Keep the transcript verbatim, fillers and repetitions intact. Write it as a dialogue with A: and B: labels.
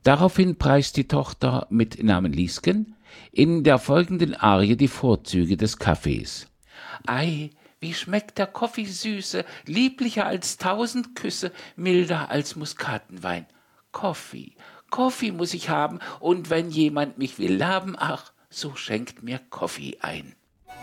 A: Daraufhin preist die Tochter mit Namen Liesken in der folgenden Arie die Vorzüge des Kaffees. Ei, wie schmeckt der Kaffee süße, lieblicher als tausend Küsse, milder als Muskatenwein. Kaffee, Kaffee muss ich haben, und wenn jemand mich will haben, ach, so schenkt mir Kaffee ein.